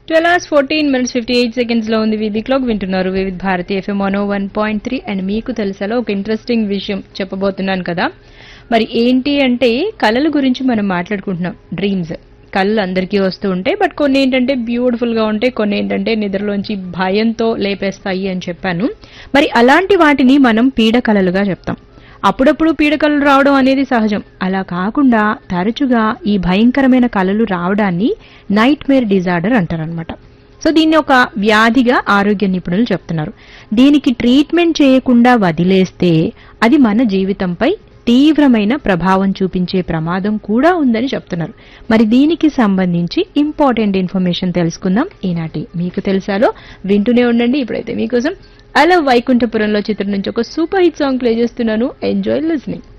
12 hours 14 minutes 58 seconds లో ఉంది వీధి క్లాక్. వింటున్నారు వివిధ భారతి ఎఫ్ఎం 101.3. అండ్ మీకు తెలుసాలో ఒక ఇంట్రెస్టింగ్ విషయం చెప్పబోతున్నాను కదా. మరి ఏంటి అంటే కళల గురించి మనం మాట్లాడుకుంటున్నాం. డ్రీమ్స్ కళ్ళు అందరికీ వస్తూ ఉంటాయి. బట్ కొన్ని ఏంటంటే బ్యూటిఫుల్ గా ఉంటాయి, కొన్ని ఏంటంటే నిద్రలోంచి భయంతో లేపేస్తాయి అని చెప్పాను. మరి అలాంటి వాటిని మనం పీడ కళలుగా చెప్తాం. అప్పుడప్పుడు పీడకలలు రావడం అనేది సహజం. అలా కాకుండా తరచుగా ఈ భయంకరమైన కలలు రావడాన్ని నైట్ మేర్ డిజార్డర్ అంటారనమాట. సో దీన్ని ఒక వ్యాధిగా ఆరోగ్య నిపుణులు చెప్తున్నారు. దీనికి ట్రీట్మెంట్ చేయకుండా వదిలేస్తే అది మన జీవితంపై తీవ్రమైన ప్రభావం చూపించే ప్రమాదం కూడా ఉందని చెప్తున్నారు. మరి దీనికి సంబంధించి ఇంపార్టెంట్ ఇన్ఫర్మేషన్ తెలుసుకుందాం ఈనాటి మీకు తెలుసాలో. వింటూనే ఉండండి. ఇప్పుడైతే మీకోసం అలా వైకుంఠపురంలో చిత్రం నుంచి ఒక సూపర్ హిట్ సాంగ్ ప్లే చేస్తున్నాను. Enjoy listening.